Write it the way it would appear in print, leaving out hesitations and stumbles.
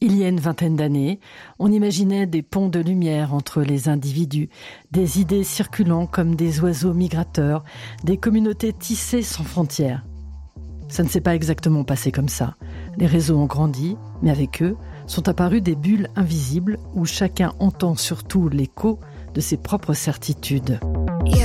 Il y a une vingtaine d'années, on imaginait des ponts de lumière entre les individus, des idées circulant comme des oiseaux migrateurs, des communautés tissées sans frontières. Ça ne s'est pas exactement passé comme ça. Les réseaux ont grandi, mais avec eux sont apparues des bulles invisibles où chacun entend surtout l'écho de ses propres certitudes.